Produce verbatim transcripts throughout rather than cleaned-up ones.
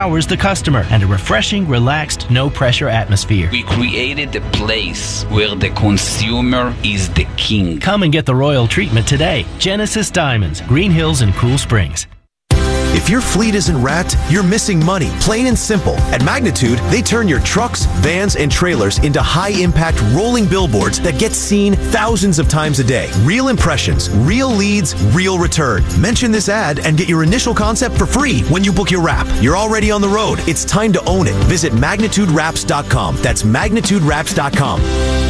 Hours the customer and a refreshing, relaxed, no-pressure atmosphere. We created a place where the consumer is the king. Come and get the royal treatment today. Genesis Diamonds, Green Hills and Cool Springs. If your fleet isn't wrapped, you're missing money, plain and simple. At Magnitude, they turn your trucks, vans, and trailers into high-impact rolling billboards that get seen thousands of times a day. Real impressions, real leads, real return. Mention this ad and get your initial concept for free when you book your wrap. You're already on the road. It's time to own it. Visit magnitude wraps dot com. That's magnitude wraps dot com.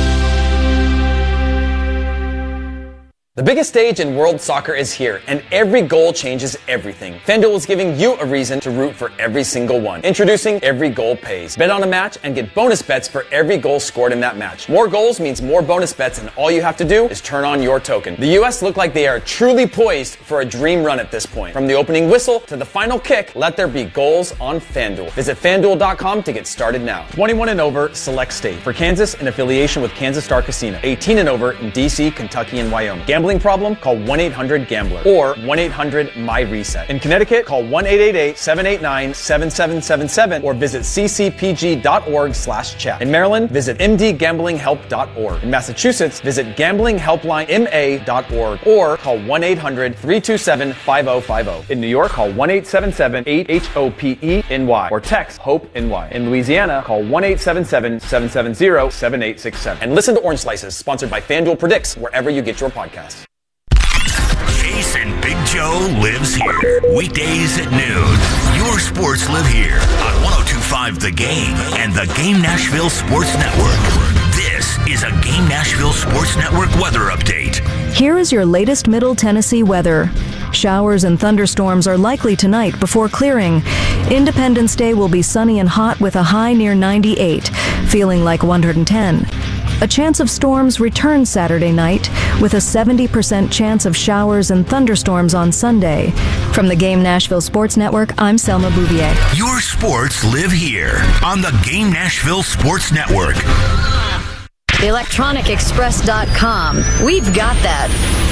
The biggest stage in world soccer is here, and every goal changes everything. FanDuel is giving you a reason to root for every single one. Introducing Every Goal Pays. Bet on a match and get bonus bets for every goal scored in that match. More goals means more bonus bets, and all you have to do is turn on your token. The U S look like they are truly poised for a dream run at this point. From the opening whistle to the final kick, let there be goals on FanDuel. Visit FanDuel dot com to get started now. twenty-one and over, select state. For Kansas, in affiliation with Kansas Star Casino. eighteen and over in D C, Kentucky, and Wyoming. Gambling problem? Call one eight hundred gambler or one eight hundred M Y reset. In Connecticut, call one eight eight eight, seven eight nine, seven seven seven seven or visit c c p g dot org slash chat. In Maryland, visit m d gambling help dot org. In Massachusetts, visit gambling helpline m a dot org or call one eight hundred, three two seven, five oh five oh. In New York, call one eight seven seven, eight H O P E N Y or text HOPE-N-Y. In Louisiana, call one eight seven seven, seven seven zero, seven eight six seven. And listen to Orange Slices, sponsored by FanDuel Predicts, wherever you get your podcasts. Chase and Big Joe lives here. Weekdays at noon. Your sports live here on one oh two point five The Game and the Game Nashville Sports Network. This is a Game Nashville Sports Network weather update. Here is your latest Middle Tennessee weather. Showers and thunderstorms are likely tonight before clearing. Independence Day will be sunny and hot with a high near ninety-eight, feeling like one hundred ten. A chance of storms returns Saturday night with a seventy percent chance of showers and thunderstorms on Sunday. From the Game Nashville Sports Network, I'm Selma Bouvier. Your sports live here on the Game Nashville Sports Network. electronic express dot com. We've got that.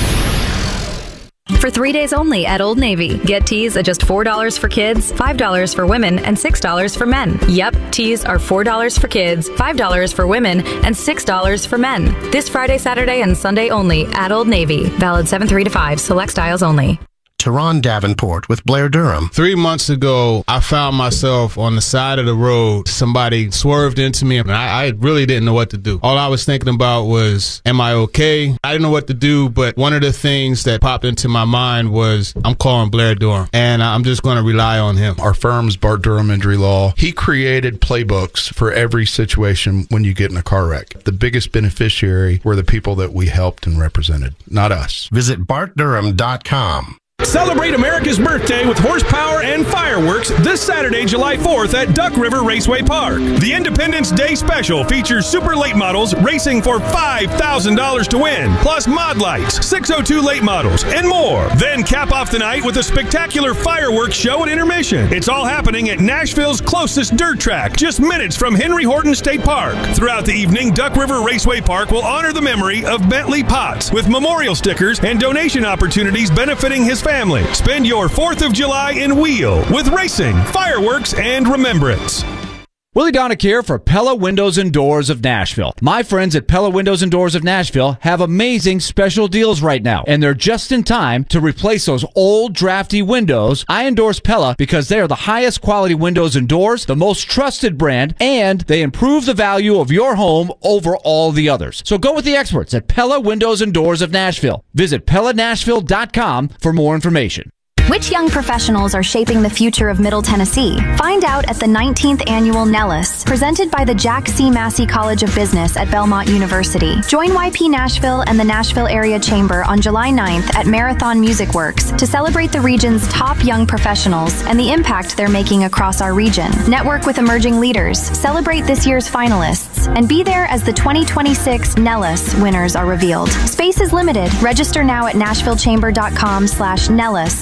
For three days only at Old Navy. Get tees at just four dollars for kids, five dollars for women, and six dollars for men. Yep, tees are four dollars for kids, five dollars for women, and six dollars for men. This Friday, Saturday, and Sunday only at Old Navy. Valid seven three to five. Select styles only. Teron Davenport with Blair Durham. Three months ago, I found myself on the side of the road. Somebody swerved into me, and I, I really didn't know what to do. All I was thinking about was, am I okay? I didn't know what to do, but one of the things that popped into my mind was, I'm calling Blair Durham, and I'm just going to rely on him. Our firm's Bart Durham Injury Law. He created playbooks for every situation when you get in a car wreck. The biggest beneficiary were the people that we helped and represented, not us. Visit bart durham dot com. Celebrate America's birthday with horsepower and fireworks this Saturday, July fourth at Duck River Raceway Park. The Independence Day Special features super late models racing for five thousand dollars to win, plus mod lights, six oh two late models, and more. Then cap off the night with a spectacular fireworks show at intermission. It's all happening at Nashville's closest dirt track, just minutes from Henry Horton State Park. Throughout the evening, Duck River Raceway Park will honor the memory of Bentley Potts with memorial stickers and donation opportunities benefiting his family. Family. Spend your fourth of July in Wheel with racing, fireworks, and remembrance. Willie Donick here for Pella Windows and Doors of Nashville. My friends at Pella Windows and Doors of Nashville have amazing special deals right now, and they're just in time to replace those old drafty windows. I endorse Pella because they are the highest quality windows and doors, the most trusted brand, and they improve the value of your home over all the others. So go with the experts at Pella Windows and Doors of Nashville. Visit pella nashville dot com for more information. Which young professionals are shaping the future of Middle Tennessee? Find out at the nineteenth Annual Nellis, presented by the Jack C. Massey College of Business at Belmont University. Join Y P Nashville and the Nashville Area Chamber on July ninth at Marathon Music Works to celebrate the region's top young professionals and the impact they're making across our region. Network with emerging leaders, celebrate this year's finalists, and be there as the twenty twenty-six Nellis winners are revealed. Space is limited. Register now at nashville chamber dot com slash Nellis.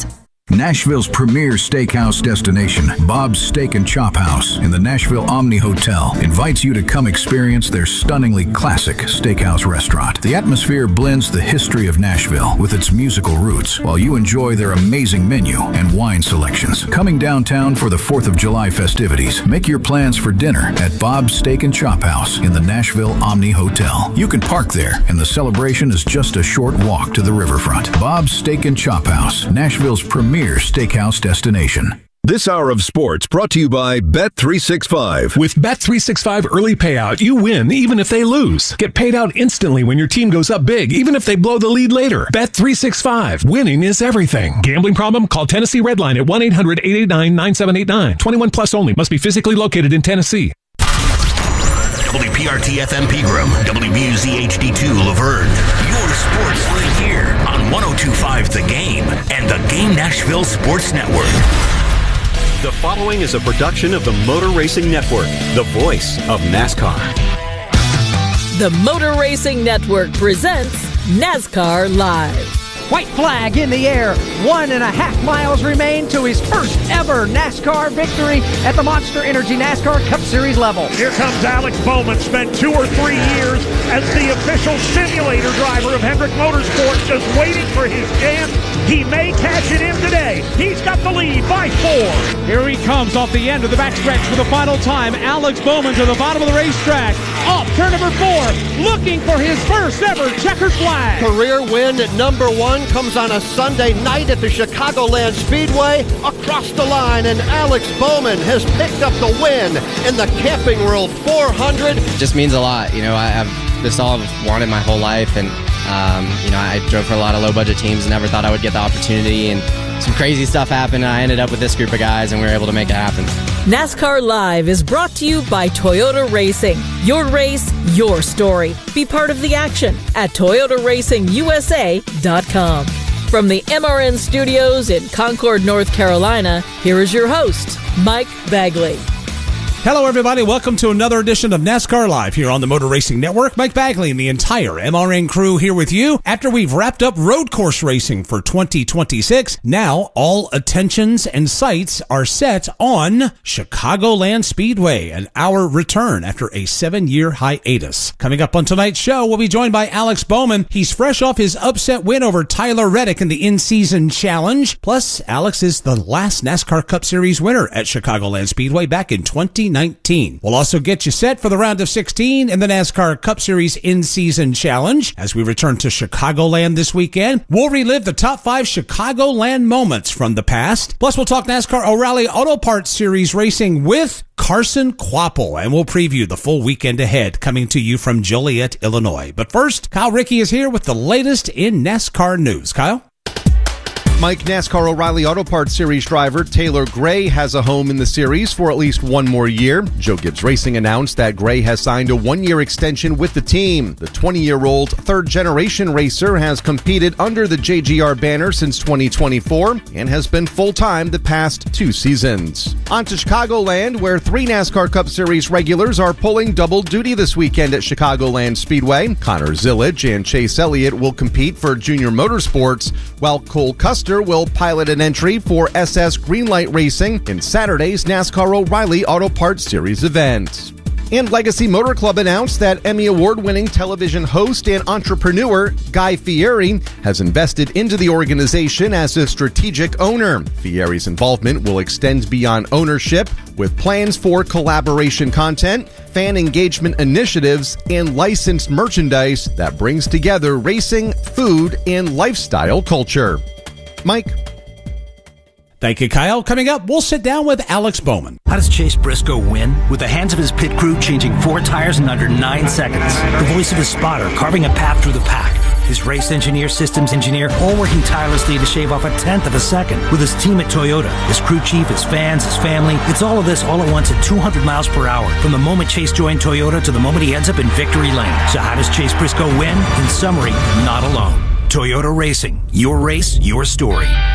Nashville's premier steakhouse destination, Bob's Steak and Chop House in the Nashville Omni Hotel, invites you to come experience their stunningly classic steakhouse restaurant. The atmosphere blends the history of Nashville with its musical roots, while you enjoy their amazing menu and wine selections. Coming downtown for the fourth of July festivities, make your plans for dinner at Bob's Steak and Chop House in the Nashville Omni Hotel. You can park there, and the celebration is just a short walk to the riverfront. Bob's Steak and Chop House, Nashville's premier steakhouse destination. This hour of sports brought to you by Bet three sixty-five. With Bet three sixty-five early payout, you win even if they lose. Get paid out instantly when your team goes up big, even if they blow the lead later. Bet three sixty-five. Winning is everything. Gambling problem? Call Tennessee Redline at one eight hundred eight eight nine nine seven eight nine. twenty-one plus only. Must be physically located in Tennessee. W P R T F M Pegram, W B U Z H D two Laverne. Your sports right here on one oh two point five The Game and the Game Nashville Sports Network. The following is a production of the Motor Racing Network, the voice of NASCAR. The Motor Racing Network presents NASCAR Live. White flag in the air. One and a half miles remain to his first ever NASCAR victory at the Monster Energy NASCAR Cup Series level. Here comes Alex Bowman. Spent two or three years as the official simulator driver of Hendrick Motorsports, just waiting for his chance. He may cash it in today. He's got the lead by four. Here he comes off the end of the backstretch for the final time. Alex Bowman to the bottom of the racetrack. Off turn number four, looking for his first ever checkered flag. Career win at number one comes on a Sunday night at the Chicagoland Speedway. Across the line, and Alex Bowman has picked up the win in the Camping World four hundred. It just means a lot. You know, I have this all I've wanted my whole life, and um, you know, I drove for a lot of low-budget teams and never thought I would get the opportunity, and some crazy stuff happened, and I ended up with this group of guys, and we were able to make it happen. NASCAR Live is brought to you by Toyota Racing. Your race, your story. Be part of the action at Toyota Racing U S A dot com. From the M R N studios in Concord, North Carolina, here is your host, Mike Bagley. Hello, everybody. Welcome to another edition of NASCAR Live here on the Motor Racing Network. Mike Bagley and the entire M R N crew here with you. After we've wrapped up road course racing for twenty twenty-six, now all attentions and sights are set on Chicagoland Speedway and our return after a seven-year hiatus. Coming up on tonight's show, we'll be joined by Alex Bowman. He's fresh off his upset win over Tyler Reddick in the in-season challenge. Plus, Alex is the last NASCAR Cup Series winner at Chicagoland Speedway back in twenty nineteen. We'll also get you set for the round of sixteen in the NASCAR Cup Series in-season challenge. As we return to Chicagoland this weekend, we'll relive the top five Chicagoland moments from the past. Plus, we'll talk NASCAR O'Reilly Auto Parts Series racing with Carson Kvapil, and we'll preview the full weekend ahead, coming to you from Joliet, Illinois. But first, Kyle Rickey is here with the latest in NASCAR news. Kyle? Mike, NASCAR O'Reilly Auto Parts Series driver Taylor Gray has a home in the series for at least one more year. Joe Gibbs Racing announced that Gray has signed a one-year extension with the team. The twenty-year-old third-generation racer has competed under the J G R banner since twenty twenty-four and has been full-time the past two seasons. On to Chicagoland, where three NASCAR Cup Series regulars are pulling double duty this weekend at Chicagoland Speedway. Connor Zillage and Chase Elliott will compete for Junior Motorsports, while Cole Custer will pilot an entry for S S Greenlight Racing in Saturday's NASCAR O'Reilly Auto Parts Series event. And Legacy Motor Club announced that Emmy Award-winning television host and entrepreneur Guy Fieri has invested into the organization as a strategic owner. Fieri's involvement will extend beyond ownership, with plans for collaboration content, fan engagement initiatives, and licensed merchandise that brings together racing, food, and lifestyle culture. Mike. Thank you, Kyle. Coming up, we'll sit down with Alex Bowman. How does Chase Briscoe win? With the hands of his pit crew changing four tires in under nine seconds. The voice of his spotter carving a path through the pack. His race engineer, systems engineer, all working tirelessly to shave off a tenth of a second. With his team at Toyota, his crew chief, his fans, his family. It's all of this all at once at two hundred miles per hour. From the moment Chase joined Toyota to the moment he ends up in victory lane. So how does Chase Briscoe win? In summary, not alone. Toyota Racing. Your race, your story.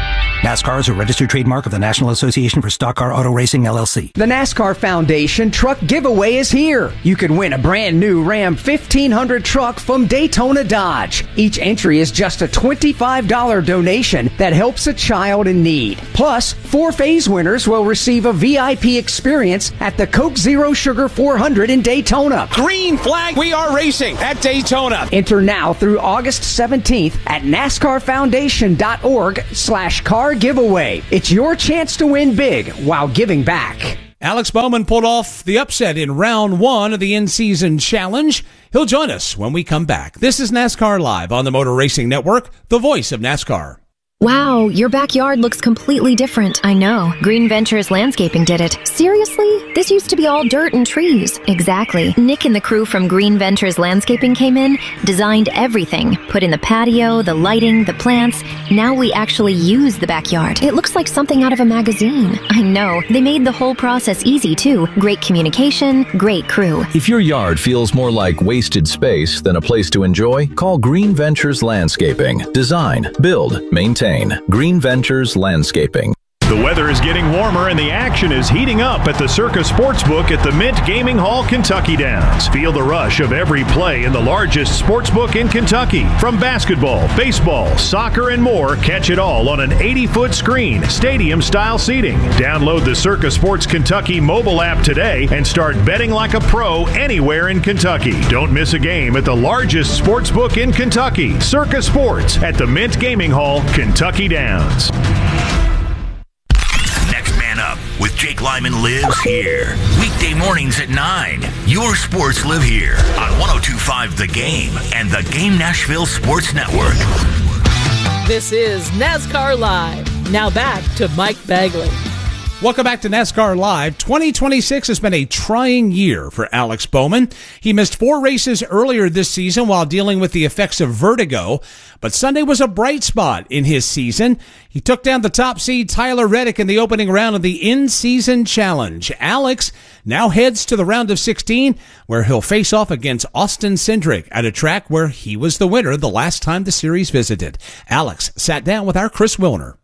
NASCAR is a registered trademark of the National Association for Stock Car Auto Racing, L L C. The NASCAR Foundation truck giveaway is here. You can win a brand new Ram fifteen hundred truck from Daytona Dodge. Each entry is just a twenty-five dollars donation that helps a child in need. Plus, four phase winners will receive a V I P experience at the Coke Zero Sugar four hundred in Daytona. Green flag, we are racing at Daytona. Enter now through August seventeenth at NASCARFoundation.org slash car giveaway. It's your chance to win big while giving back. Alex Bowman pulled off the upset in round one of the in-season challenge. He'll join us when we come back. This is NASCAR Live on the Motor Racing Network, the voice of NASCAR. Wow, your backyard looks completely different. I know. Green Ventures Landscaping did it. Seriously? This used to be all dirt and trees. Exactly. Nick and the crew from Green Ventures Landscaping came in, designed everything, put in the patio, the lighting, the plants. Now we actually use the backyard. It looks like something out of a magazine. I know. They made the whole process easy, too. Great communication, great crew. If your yard feels more like wasted space than a place to enjoy, call Green Ventures Landscaping. Design, build, maintain. Green Ventures Landscaping. The weather is getting warmer and the action is heating up at the Circa Sportsbook at the Mint Gaming Hall, Kentucky Downs. Feel the rush of every play in the largest sportsbook in Kentucky. From basketball, baseball, soccer, and more, catch it all on an eighty-foot screen, stadium-style seating. Download the Circa Sports Kentucky mobile app today and start betting like a pro anywhere in Kentucky. Don't miss a game at the largest sportsbook in Kentucky, Circa Sports at the Mint Gaming Hall, Kentucky Downs. Up with Jake Lyman lives here. Weekday mornings at nine. Your sports live here on one oh two point five The Game and the Game Nashville Sports Network. This is NASCAR Live. Now back to Mike Bagley. Welcome back to NASCAR Live. twenty twenty-six has been a trying year for Alex Bowman. He missed four races earlier this season while dealing with the effects of vertigo, but Sunday was a bright spot in his season. He took down the top seed Tyler Reddick in the opening round of the in-season challenge. Alex now heads to the round of sixteen, where he'll face off against Austin Cindric at a track where he was the winner the last time the series visited. Alex sat down with our Chris Wilner.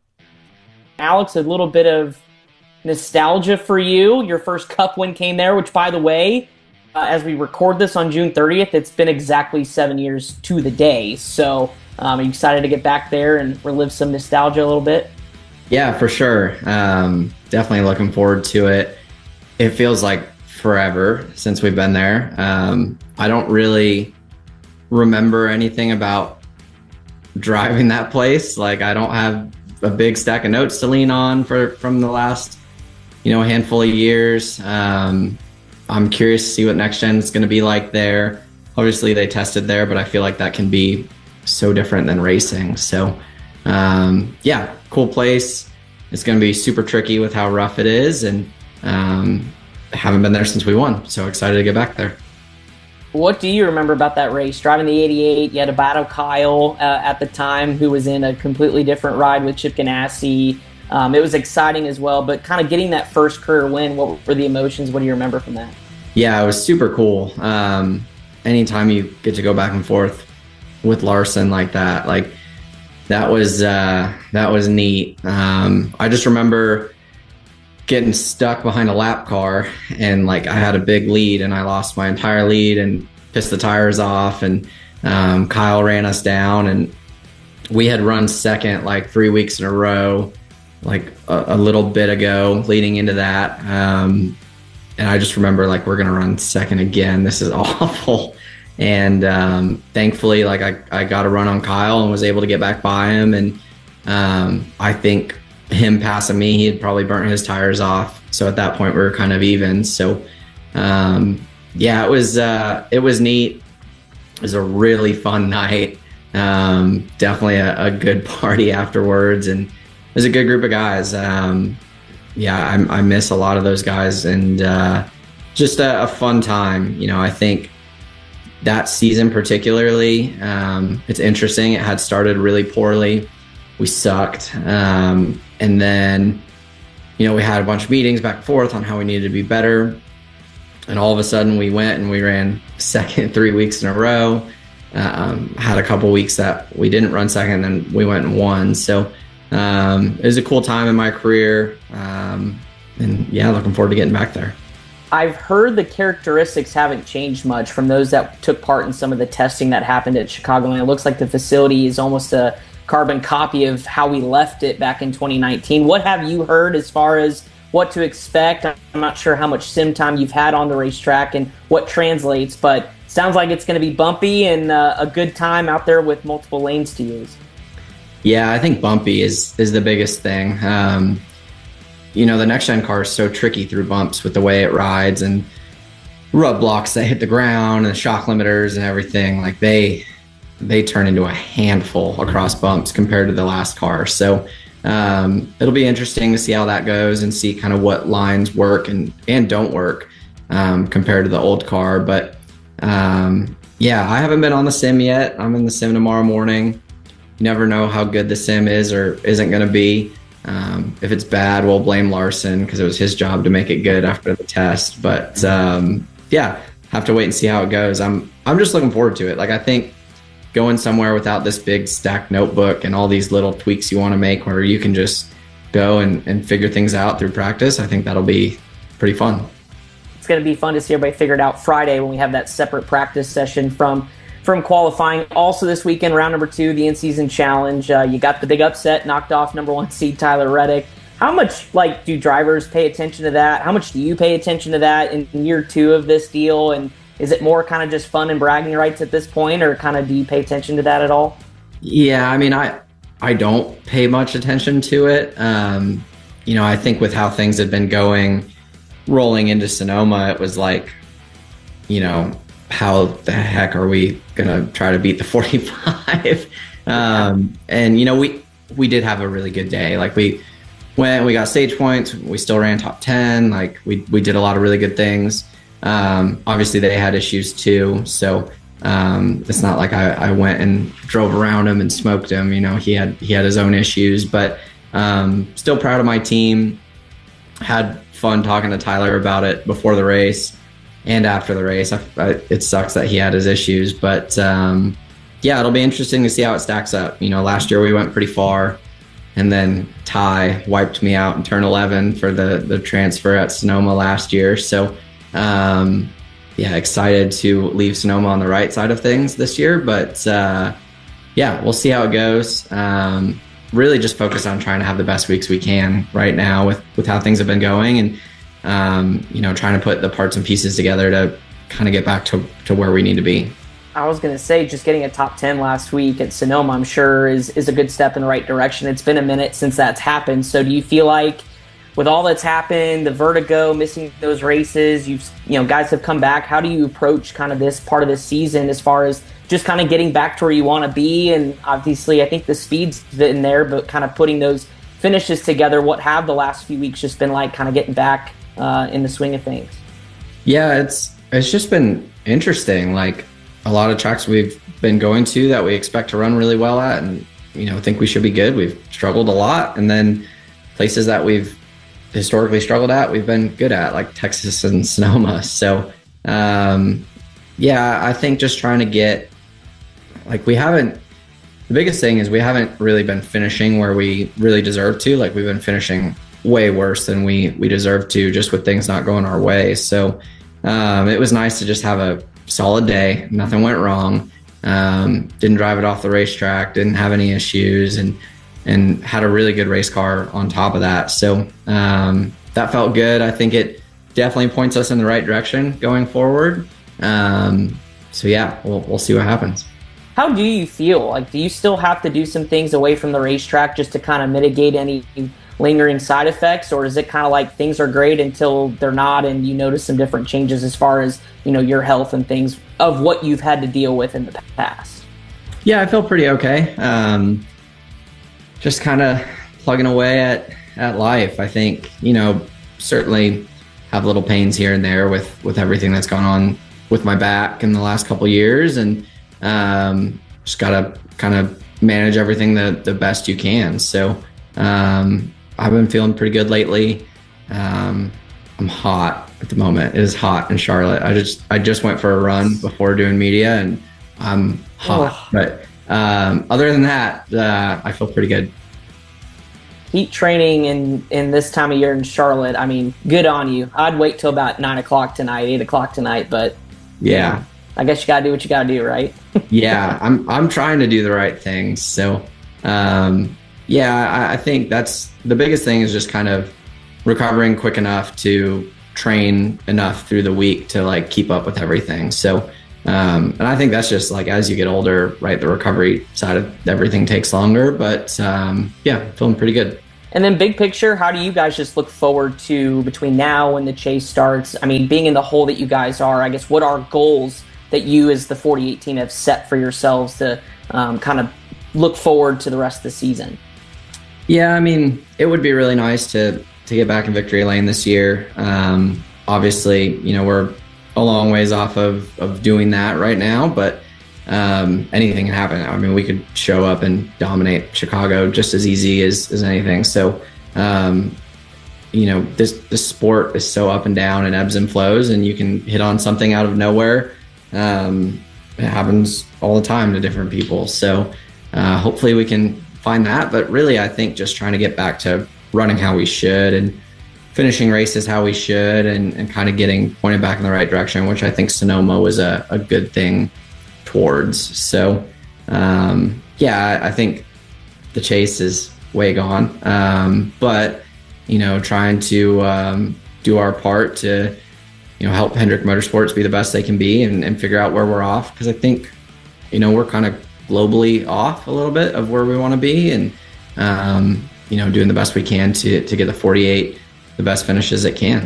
Alex, a little bit of nostalgia for you. Your first Cup win came there, which, by the way, uh, as we record this on June thirtieth, it's been exactly seven years to the day. So um, are you excited to get back there and relive some nostalgia a little bit? Yeah, for sure. Um, definitely looking forward to it. It feels like forever since we've been there. Um, I don't really remember anything about driving that place. Like, I don't have a big stack of notes to lean on for from the last you know, a handful of years. Um, I'm curious to see what next gen is going to be like there. Obviously they tested there, but I feel like that can be so different than racing. So um, yeah, cool place. It's going to be super tricky with how rough it is, and um, haven't been there since we won. So excited to get back there. What do you remember about that race? Driving the eighty-eight, you had to battle Kyle uh, at the time, who was in a completely different ride with Chip Ganassi. Um, it was exciting as well, but kind of getting that first career win, what were the emotions? What do you remember from that? Yeah, it was super cool. Um, anytime you get to go back and forth with Larson like that, like that was uh, that was neat. Um, I just remember getting stuck behind a lap car, and like I had a big lead and I lost my entire lead and pissed the tires off, and um, Kyle ran us down, and we had run second like three weeks in a row, like a, a little bit ago leading into that. Um, and I just remember like, we're going to run second again. This is awful. And um, thankfully, like I, I got a run on Kyle and was able to get back by him. And um, I think him passing me, he had probably burnt his tires off. So at that point we were kind of even. So um, yeah, it was, uh, it was neat. It was a really fun night. Um, definitely a, a good party afterwards. And it was a good group of guys. Um, yeah, I, I miss a lot of those guys, and uh, just a, a fun time. You know, I think that season particularly, um, it's interesting. It had started really poorly. We sucked. Um, and then, you know, we had a bunch of meetings back and forth on how we needed to be better. And all of a sudden we went and we ran second three weeks in a row. Um, had a couple weeks that we didn't run second, and we went and won. So um, it was a cool time in my career. Um, and yeah, looking forward to getting back there. I've heard the characteristics haven't changed much from those that took part in some of the testing that happened at Chicagoland. It looks like the facility is almost a carbon copy of how we left it back in twenty nineteen. What have you heard as far as what to expect? I'm not sure how much sim time you've had on the racetrack and what translates, but sounds like it's going to be bumpy and uh, a good time out there with multiple lanes to use. Yeah, I think bumpy is is the biggest thing. Um, you know, the next-gen car is so tricky through bumps with the way it rides and rub blocks that hit the ground and shock limiters and everything. Like they they turn into a handful across bumps compared to the last car. So um, it'll be interesting to see how that goes and see kind of what lines work and, and don't work um, compared to the old car. But um, yeah, I haven't been on the sim yet. I'm in the sim tomorrow morning. You never know how good the sim is or isn't going to be. Um, if it's bad, we'll blame Larson because it was his job to make it good after the test. But um, yeah, have to wait and see how it goes. I'm I'm just looking forward to it. Like I think going somewhere without this big stacked notebook and all these little tweaks you want to make where you can just go and, and figure things out through practice, I think that'll be pretty fun. It's going to be fun to see everybody figure it out Friday when we have that separate practice session from from qualifying. Also this weekend, round number two, the in-season challenge. Uh, you got the big upset, knocked off number one seed Tyler Reddick. How much like do drivers pay attention to that? How much do you pay attention to that in year two of this deal? And is it more kind of just fun and bragging rights at this point, or kind of do you pay attention to that at all? Yeah, I mean, I I don't pay much attention to it. Um, you know, I think with how things had been going, rolling into Sonoma, it was like, you know, how the heck are we gonna try to beat the forty-five? um, and you know, we we did have a really good day. Like we went, we got stage points. We still ran top ten. Like we we did a lot of really good things. Um, obviously, they had issues too. So um, it's not like I, I went and drove around him and smoked him. You know, he had he had his own issues, but um, still proud of my team. Had fun talking to Tyler about it before the race. And after the race, I, I, it sucks that he had his issues, but um, yeah, it'll be interesting to see how it stacks up. You know, last year we went pretty far, and then Ty wiped me out in turn eleven for the the transfer at Sonoma last year. So um, yeah, excited to leave Sonoma on the right side of things this year, but uh, yeah, we'll see how it goes. Um, really, just focus on trying to have the best weeks we can right now with with how things have been going, and Um, you know, trying to put the parts and pieces together to kind of get back to, to where we need to be. I was going to say, just getting a top ten last week at Sonoma, I'm sure is, is a good step in the right direction. It's been a minute since that's happened. So do you feel like with all that's happened, the vertigo, missing those races, you've, you know, guys have come back. How do you approach kind of this part of the season as far as just kind of getting back to where you want to be? And obviously, I think the speed's in there, but kind of putting those finishes together, what have the last few weeks just been like kind of getting back Uh, in the swing of things? Yeah, it's it's just been interesting. Like a lot of tracks we've been going to that we expect to run really well at, and you know, think we should be good. We've struggled a lot, and then places that we've historically struggled at, we've been good at, like Texas and Sonoma. So um, yeah, I think just trying to get like we haven't. The biggest thing is we haven't really been finishing where we really deserve to. Like we've been finishing way worse than we we deserve to, just with things not going our way. So um, it was nice to just have a solid day. Nothing went wrong. Um, didn't drive it off the racetrack. Didn't have any issues, and and had a really good race car on top of that. So um, that felt good. I think it definitely points us in the right direction going forward. Um, so yeah, we'll we'll see what happens. How do you feel? Like, do you still have to do some things away from the racetrack just to kind of mitigate any lingering side effects, or is it kind of like things are great until they're not, and you notice some different changes as far as, you know, your health and things of what you've had to deal with in the past? Yeah, I feel pretty okay. Um, just kind of plugging away at, at life. I think, you know, certainly have little pains here and there with, with everything that's gone on with my back in the last couple of years, and um, just got to kind of manage everything the, the best you can. So um, I've been feeling pretty good lately. Um, I'm hot at the moment. It is hot in Charlotte. I just I just went for a run before doing media, and I'm hot. Oh. But um, other than that, uh, I feel pretty good. heat training in, in this time of year in Charlotte, I mean, good on you. I'd wait till about nine o'clock tonight, eight o'clock tonight, but yeah, I guess you got to do what you got to do, right? yeah, I'm I'm trying to do the right things. So, um, yeah, I, I think that's the biggest thing is just kind of recovering quick enough to train enough through the week to like keep up with everything. So, um, and I think that's just like as you get older, right? The recovery side of everything takes longer, but um, yeah, feeling pretty good. And then big picture, how do you guys just look forward to between now and the chase starts? I mean, being in the hole that you guys are, I guess, what are goals that you as the forty-eight team have set for yourselves to um, kind of look forward to the rest of the season? Yeah, I mean, it would be really nice to to get back in victory lane this year. Um, obviously, you know, we're a long ways off of, of doing that right now, but um, anything can happen. I mean, we could show up and dominate Chicago just as easy as, as anything. So, um, you know, this, this sport is so up and down and ebbs and flows, and you can hit on something out of nowhere. Um, it happens all the time to different people. So uh, hopefully we can find that. But really, I think just trying to get back to running how we should and finishing races how we should and, and kind of getting pointed back in the right direction, which I think Sonoma was a, a good thing towards. So, um, yeah, I, I think the chase is way gone. Um, but, you know, trying to um, do our part to, you know, help Hendrick Motorsports be the best they can be and, and figure out where we're off. Because I think, you know, we're kind of globally off a little bit of where we want to be. And, um, you know, doing the best we can to to get the forty-eight the best finishes it can.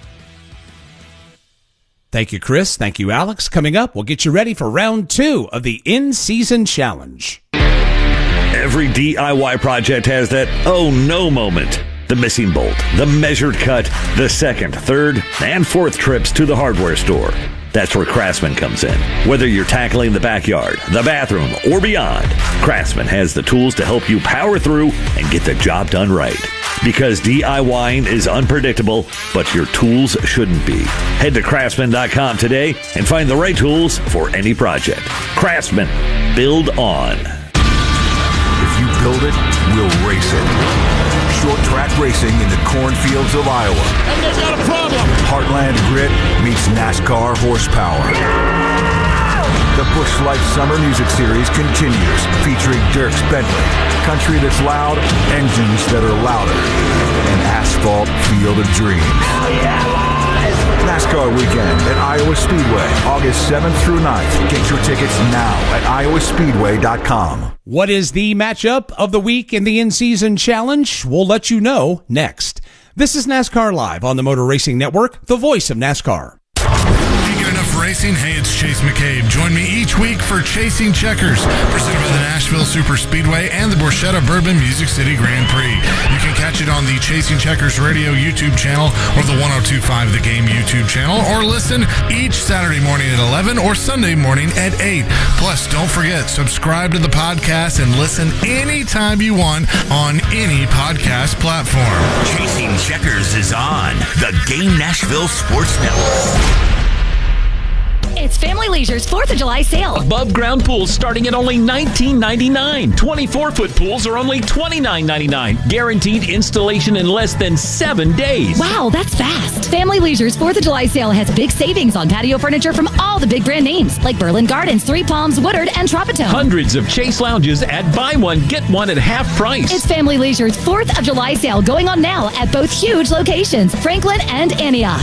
Thank you, Chris. Thank you, Alex. Coming up, we'll get you ready for round two of the in-season challenge. Every D I Y project has that oh no moment. The missing bolt, the measured cut, the second, third, and fourth trips to the hardware store. That's where Craftsman comes in. Whether you're tackling the backyard, the bathroom, or beyond, Craftsman has the tools to help you power through and get the job done right. Because DIYing is unpredictable, but your tools shouldn't be. Head to Craftsman dot com today and find the right tools for any project. Craftsman. Build on. If you build it, we'll race it. Short track racing in the cornfields of Iowa. And they've got a problem. Heartland Grit meets NASCAR horsepower. The Busch Light Summer Music Series continues, featuring Dierks Bentley, country that's loud, engines that are louder, and asphalt field of dreams. NASCAR weekend at Iowa Speedway, August seventh through ninth. Get your tickets now at iowa speedway dot com. What is the matchup of the week in the in-season challenge? We'll let you know next. This is NASCAR Live on the Motor Racing Network, the voice of NASCAR. Can't get enough racing? Hey, it's Chase McCabe. Join me each week for Chasing Checkers, presented by the Nashville Super Speedway and the Borchetta Bourbon Music City Grand Prix. You can catch it on the Chasing Checkers Radio YouTube channel or the one oh two point five The Game YouTube channel, or listen each Saturday morning at eleven or Sunday morning at eight. Plus, don't forget, subscribe to the podcast and listen anytime you want on any podcast platform. Chasing Checkers is on the Game Nashville Sports Network. It's Family Leisure's fourth of July sale. Above ground pools starting at only nineteen ninety-nine dollars. twenty-four foot pools are only twenty-nine ninety-nine. Guaranteed installation in less than seven days. Wow, that's fast. Family Leisure's fourth of July sale has big savings on patio furniture from all the big brand names like Berlin Gardens, Three Palms, Woodard, and Tropitone. Hundreds of Chase lounges at buy one, get one at half price. It's Family Leisure's fourth of July sale going on now at both huge locations, Franklin and Antioch.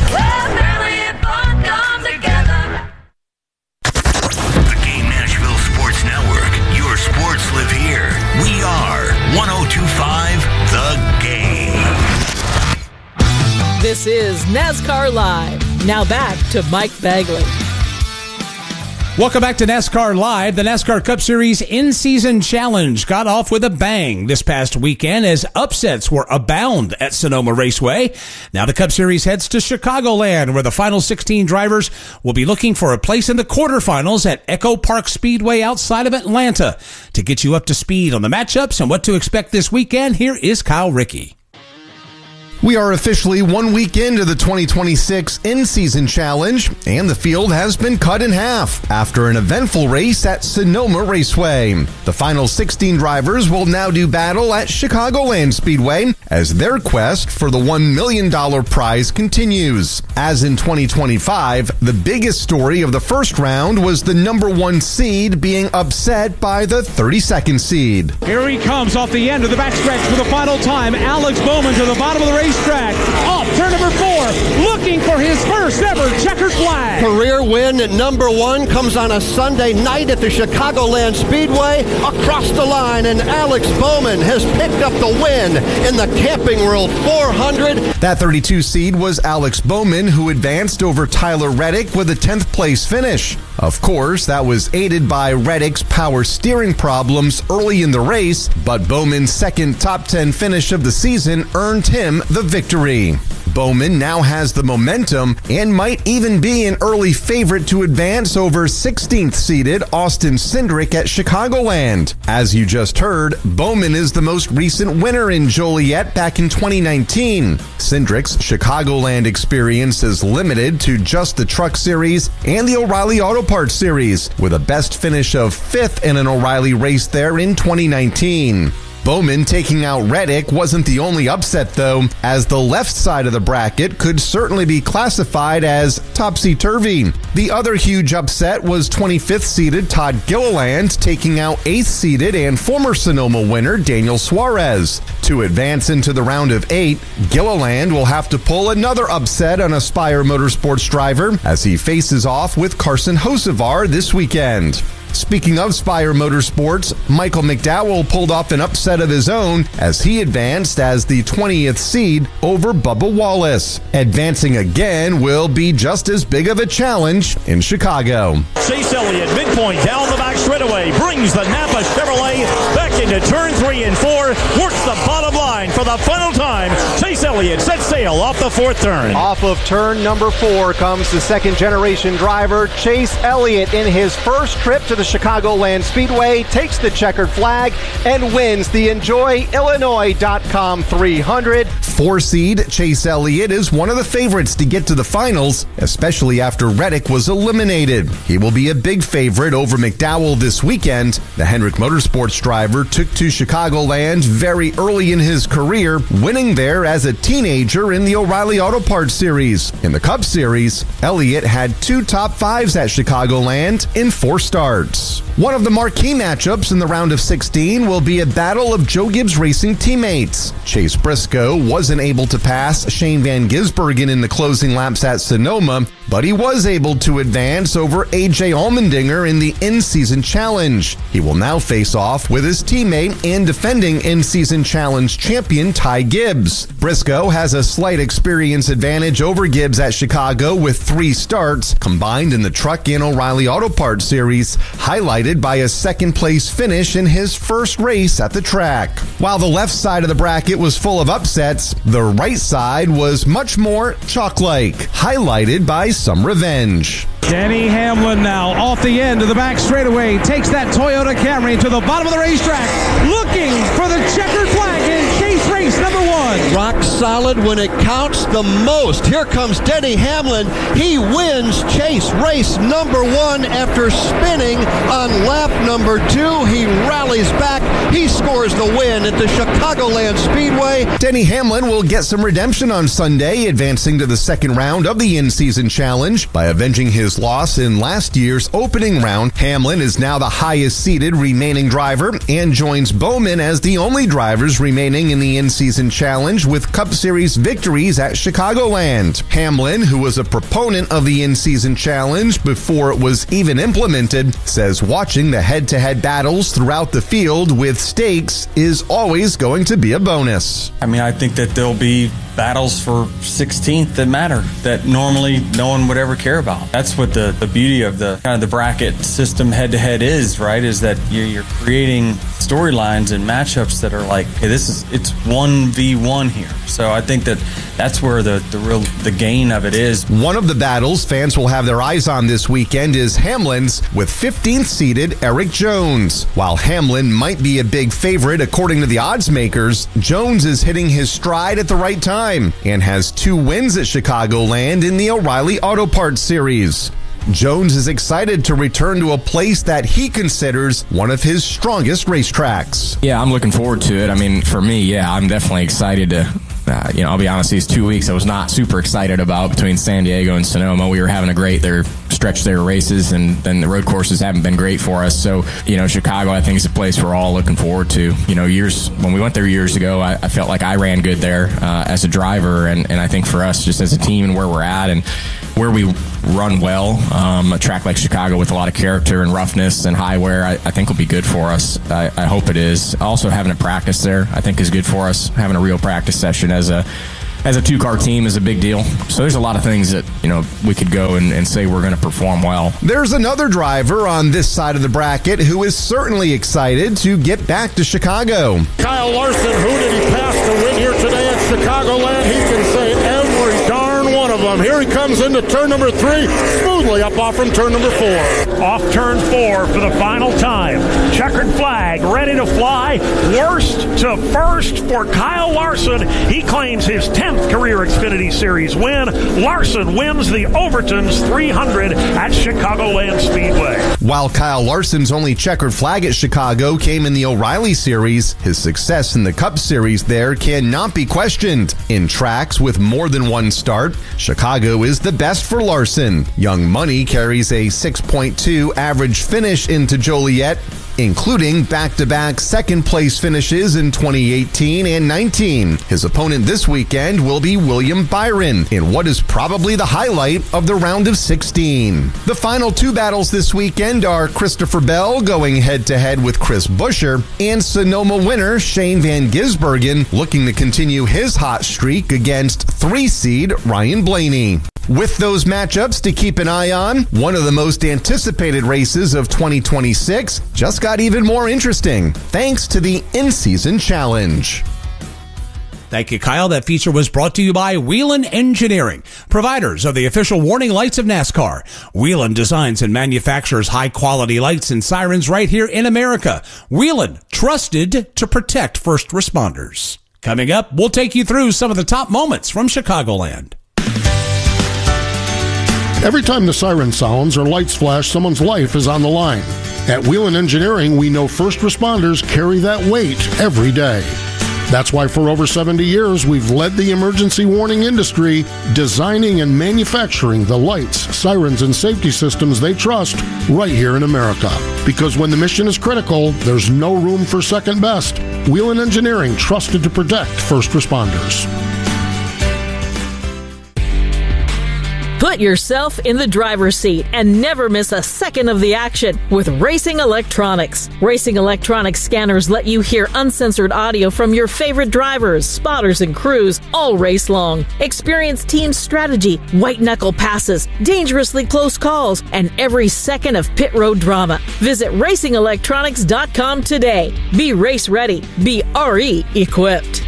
Sports live here. We are one oh two point five The Game. This is NASCAR Live. Now back to Mike Bagley. Welcome back to NASCAR Live. The NASCAR Cup Series in-season challenge got off with a bang this past weekend as upsets were abound at Sonoma Raceway. Now the Cup Series heads to Chicagoland, where the final sixteen drivers will be looking for a place in the quarterfinals at Echo Park Speedway outside of Atlanta. To get you up to speed on the matchups and what to expect this weekend, here is Kyle Rickey. We are officially one week into the twenty twenty-six In-Season Challenge, and the field has been cut in half after an eventful race at Sonoma Raceway. The final sixteen drivers will now do battle at Chicagoland Speedway as their quest for the one million dollars prize continues. As in twenty twenty-five, the biggest story of the first round was the number one seed being upset by the thirty-second seed. Here he comes off the end of the backstretch for the final time. Alex Bowman to the bottom of the racetrack. Off turn number four, looking for his first ever checkered flag. Career win at number one comes on a Sunday night at the Chicagoland Speedway. Across the line, and Alex Bowman has picked up the win in the Camping World four hundred. That thirty-two seed was Alex Bowman, who advanced over Tyler Reddick with a tenth place finish. Of course, that was aided by Reddick's power steering problems early in the race, but Bowman's second top ten finish of the season earned him the victory. Bowman now has the momentum and might even be an early favorite to advance over sixteenth seeded Austin Cindric at Chicagoland. As you just heard, Bowman is the most recent winner in Joliet back in twenty nineteen. Cindric's Chicagoland experience is limited to just the Truck Series and the O'Reilly Auto Parts Series, with a best finish of fifth in an O'Reilly race there in twenty nineteen. Bowman taking out Reddick wasn't the only upset, though, as the left side of the bracket could certainly be classified as topsy-turvy. The other huge upset was twenty-fifth seeded Todd Gilliland taking out eighth seeded and former Sonoma winner Daniel Suarez. To advance into the round of eight, Gilliland will have to pull another upset on Aspire Motorsports driver as he faces off with Carson Hocevar this weekend. Speaking of Spire Motorsports, Michael McDowell pulled off an upset of his own as he advanced as the twentieth seed over Bubba Wallace. Advancing again will be just as big of a challenge in Chicago. Chase Elliott, midpoint down the back straightaway, brings the Napa Chevrolet back into turn three and four, works the bottom line for the final time. Chase Elliott sets sail off the fourth turn. Off of turn number four comes the second generation driver, Chase Elliott, in his first trip to the Chicagoland Speedway, takes the checkered flag and wins the Enjoy Illinois dot com three hundred. Four seed Chase Elliott is one of the favorites to get to the finals, especially after Reddick was eliminated. He will be a big favorite over McDowell this weekend. The Hendrick Motorsports driver took to Chicagoland very early in his career, winning there as a teenager in the O'Reilly Auto Parts Series. In the Cup Series, Elliott had two top fives at Chicagoland in four starts. One of the marquee matchups in the round of sixteen will be a battle of Joe Gibbs Racing teammates. Chase Briscoe wasn't able to pass Shane Van Gisbergen in the closing laps at Sonoma, but he was able to advance over A J Allmendinger in the In-Season Challenge. He will now face off with his teammate and defending In-Season Challenge champion Ty Gibbs. Briscoe has a slight experience advantage over Gibbs at Chicago with three starts combined in the Truck and O'Reilly Auto Parts Series, highlighted by a second place finish in his first race at the track. While the left side of the bracket was full of upsets, the right side was much more chalk-like, highlighted by some revenge. Denny Hamlin now off the end of the back straightaway, takes that Toyota Camry to the bottom of the racetrack, looking for the checkered flag in Chase race number one. Rock solid when it counts the most. Here comes Denny Hamlin. He wins Chase race number one after spinning on lap number two. He rallies back. He scores the win at the Chicagoland Speedway. Denny Hamlin will get some redemption on Sunday, advancing to the second round of the In-Season Challenge by avenging his loss in last year's opening round. Hamlin is now the highest seeded remaining driver and joins Bowman as the only drivers remaining in the In-Season Challenge with Cup Series victories at Chicagoland. Hamlin, who was a proponent of the In-Season Challenge before it was even implemented, says watching the head-to-head battles throughout the field with stakes is always going to be a bonus. I mean, I think that there'll be battles for sixteenth that matter that normally no one would ever care about. That's what the, the beauty of the kind of the bracket system head-to-head is, right? Is that you're, you're creating storylines and matchups that are like, hey, this is it's one one v one here. So I think that that's where the, the real the gain of it is. One of the battles fans will have their eyes on this weekend is Hamlin's with fifteenth seeded Erik Jones. While Hamlin might be a big favorite according to the odds makers, Jones is hitting his stride at the right time and has two wins at Chicagoland in the O'Reilly Auto Parts Series. Jones is excited to return to a place that he considers one of his strongest racetracks. Yeah, I'm looking forward to it. I mean, for me, yeah, I'm definitely excited to, uh, you know, I'll be honest, these two weeks I was not super excited about between San Diego and Sonoma. We were having a great their stretch their races, and then the road courses haven't been great for us. So, you know, Chicago, I think, is a place we're all looking forward to. You know, years when we went there years ago, I, I felt like I ran good there uh, as a driver, and, and I think for us, just as a team and where we're at and where we run well, um, a track like Chicago with a lot of character and roughness and high wear, I, I think will be good for us. I, I hope it is. Also, having a practice there, I think, is good for us. Having a real practice session as a as a two-car team is a big deal. So there's a lot of things that, you know, we could go and, and say we're going to perform well. There's another driver on this side of the bracket who is certainly excited to get back to Chicago. Kyle Larson, who did he pass to win here today at Chicagoland? He can say every darn one of them. Here he comes into turn number three, smoothly up off from turn number four. Off turn four for the final time. Checkered flag, ready to fly. Worst to first for Kyle Larson. He claims his tenth career Xfinity Series win. Larson wins the Overton's three hundred at Chicagoland Speedway. While Kyle Larson's only checkered flag at Chicago came in the O'Reilly Series, his success in the Cup Series there cannot be questioned. In tracks with more than one start, Chicago is the best for Larson. Young Money carries a six point two average finish into Joliet, including back-to-back second-place finishes in twenty eighteen and nineteen. His opponent this weekend will be William Byron in what is probably the highlight of the round of sixteen. The final two battles this weekend are Christopher Bell going head-to-head with Chris Buescher and Sonoma winner Shane Van Gisbergen looking to continue his hot streak against three-seed Ryan Blaney. With those matchups to keep an eye on, one of the most anticipated races of twenty twenty-six just got even more interesting, thanks to the In-Season Challenge. Thank you, Kyle. That feature was brought to you by Whelen Engineering, providers of the official warning lights of NASCAR. Whelen designs and manufactures high-quality lights and sirens right here in America. Whelen, trusted to protect first responders. Coming up, we'll take you through some of the top moments from Chicagoland. Every time the siren sounds or lights flash, someone's life is on the line. At Whelen Engineering, we know first responders carry that weight every day. That's why for over seventy years, we've led the emergency warning industry, designing and manufacturing the lights, sirens, and safety systems they trust right here in America. Because when the mission is critical, there's no room for second best. Whelen Engineering, trusted to protect first responders. Put yourself in the driver's seat and never miss a second of the action with Racing Electronics. Racing Electronics scanners let you hear uncensored audio from your favorite drivers, spotters, and crews all race long. Experience team strategy, white-knuckle passes, dangerously close calls, and every second of pit road drama. Visit racing electronics dot com today. Be race ready. Be R E equipped.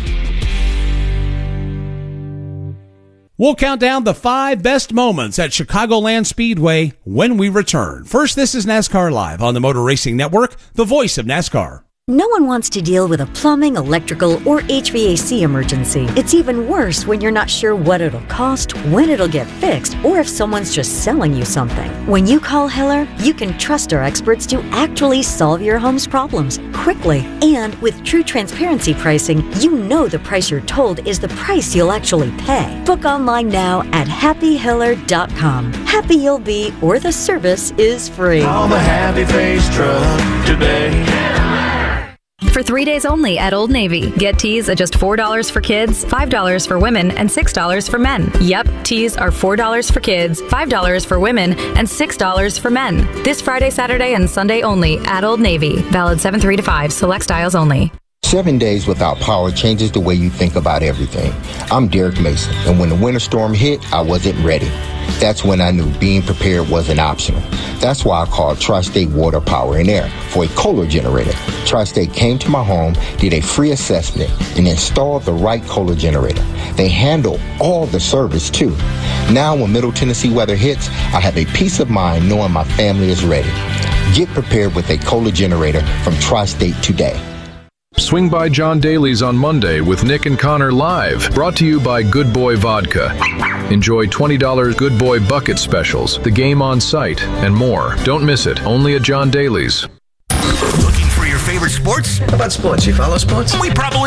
We'll count down the five best moments at Chicagoland Speedway when we return. First, this is NASCAR Live on the Motor Racing Network, the voice of NASCAR. No one wants to deal with a plumbing, electrical, or H V A C emergency. It's even worse when you're not sure what it'll cost, when it'll get fixed, or if someone's just selling you something. When you call Hiller, you can trust our experts to actually solve your home's problems quickly. And with true transparency pricing, you know the price you're told is the price you'll actually pay. Book online now at happy hiller dot com. Happy you'll be, or the service is free. Call the Happy Face Truck today. For three days only at Old Navy. Get tees at just four dollars for kids, five dollars for women, and six dollars for men. Yep, tees are four dollars for kids, five dollars for women, and six dollars for men. This Friday, Saturday, and Sunday only at Old Navy. Valid seven three to five. Select styles only. Seven days without power changes the way you think about everything. I'm Derek Mason, and when the winter storm hit, I wasn't ready. That's when I knew being prepared wasn't optional. That's why I called Tri-State Water, Power, and Air for a Kohler generator. Tri-State came to my home, did a free assessment, and installed the right Kohler generator. They handle all the service, too. Now, when Middle Tennessee weather hits, I have a peace of mind knowing my family is ready. Get prepared with a Kohler generator from Tri-State today. Swing by John Daly's on Monday with Nick and Connor live. Brought to you by Good Boy Vodka. Enjoy twenty dollars Good Boy Bucket Specials, the game on site, and more. Don't miss it. Only at John Daly's. Looking for your favorite sports? How about sports? You follow sports? We probably